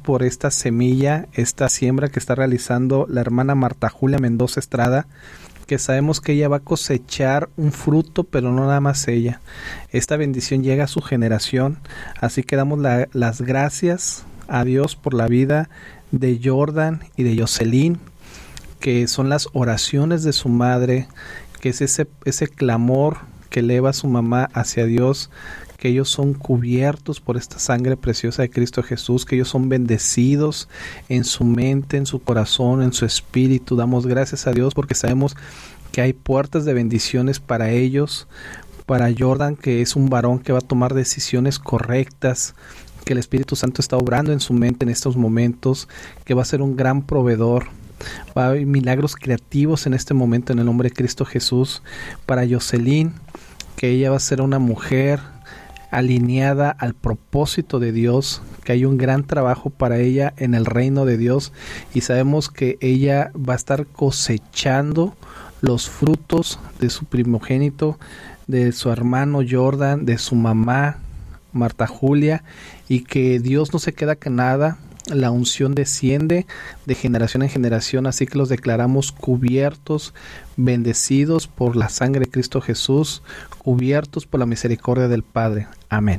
por esta semilla, esta siembra que está realizando la hermana Marta Julia Mendoza Estrada, que sabemos que ella va a cosechar un fruto, pero no nada más ella. Esta bendición llega a su generación, así que damos las gracias a Dios por la vida de Jordan y de Jocelyn, que son las oraciones de su madre, que es ese clamor que eleva a su mamá hacia Dios, que ellos son cubiertos por esta sangre preciosa de Cristo Jesús, que ellos son bendecidos en su mente, en su corazón, en su espíritu. Damos gracias a Dios porque sabemos que hay puertas de bendiciones para ellos, para Jordan, que es un varón que va a tomar decisiones correctas, que el Espíritu Santo está obrando en su mente en estos momentos, que va a ser un gran proveedor. Va a haber milagros creativos en este momento en el nombre de Cristo Jesús. Para Jocelyn, que ella va a ser una mujer alineada al propósito de Dios, que hay un gran trabajo para ella en el reino de Dios, y sabemos que ella va a estar cosechando los frutos de su primogénito, de su hermano Jordan, de su mamá Marta Julia, y que Dios no se queda con nada. La unción desciende de generación en generación, así que los declaramos cubiertos, bendecidos por la sangre de Cristo Jesús, cubiertos por la misericordia del Padre. Amén.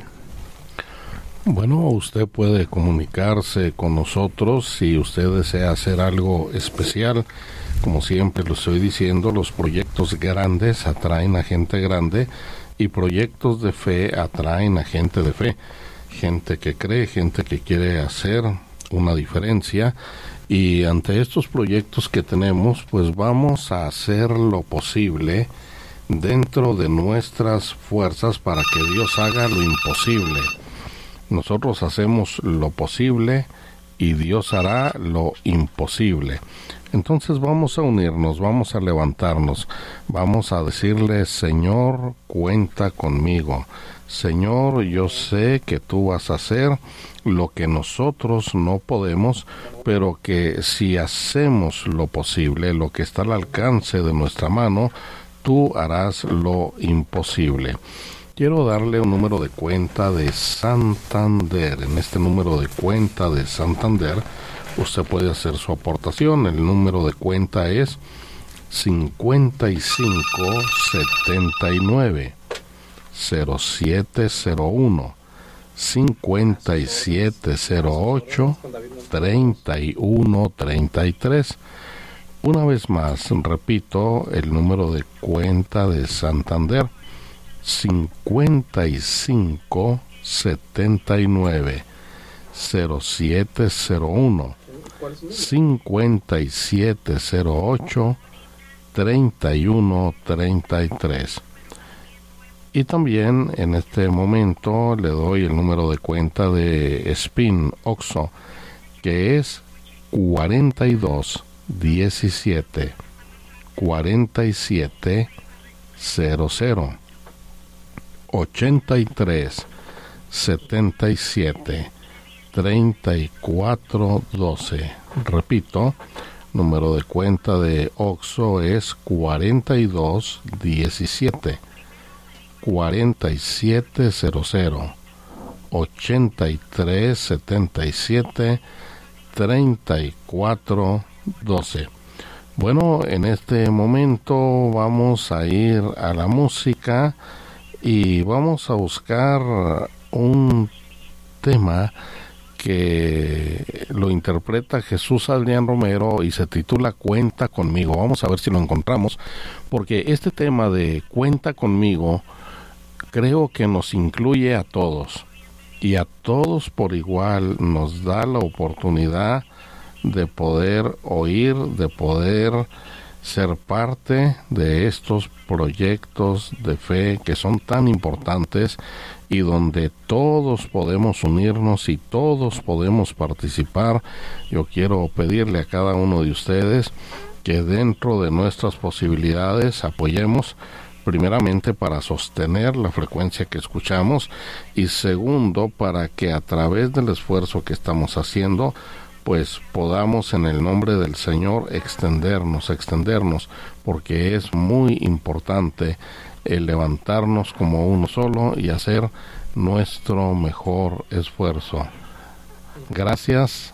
Bueno, usted puede comunicarse con nosotros si usted desea hacer algo especial. Como siempre lo estoy diciendo, los proyectos grandes atraen a gente grande y proyectos de fe atraen a gente de fe. Gente que cree, gente que quiere hacer una diferencia, y ante estos proyectos que tenemos, pues vamos a hacer lo posible dentro de nuestras fuerzas para que Dios haga lo imposible. Nosotros hacemos lo posible y Dios hará lo imposible. Entonces vamos a unirnos, vamos a levantarnos, vamos a decirle: Señor, cuenta conmigo. Señor, yo sé que tú vas a hacer lo que nosotros no podemos, pero que si hacemos lo posible, lo que está al alcance de nuestra mano, tú harás lo imposible. Quiero darle un número de cuenta de Santander. En este número de cuenta de Santander, usted puede hacer su aportación. El número de cuenta es 5579 0701 5708 3133. Una vez más, repito, el número de cuenta de Santander: 5579 0701 5708 3133. Y también en este momento le doy el número de cuenta de Spin Oxxo, que es 4217 4700 83 77 3412. Repito, número de cuenta de Oxxo es 4217 4700 8377 3412. Bueno, en este momento vamos a ir a la música y vamos a buscar un tema que lo interpreta Jesús Adrián Romero y se titula Cuenta conmigo. Vamos a ver si lo encontramos, porque este tema de Cuenta conmigo creo que nos incluye a todos, y a todos por igual nos da la oportunidad de poder oír, de poder ser parte de estos proyectos de fe que son tan importantes y donde todos podemos unirnos y todos podemos participar. Yo quiero pedirle a cada uno de ustedes que dentro de nuestras posibilidades apoyemos, primeramente para sostener la frecuencia que escuchamos, y segundo para que a través del esfuerzo que estamos haciendo pues podamos en el nombre del Señor extendernos, porque es muy importante el levantarnos como uno solo y hacer nuestro mejor esfuerzo. Gracias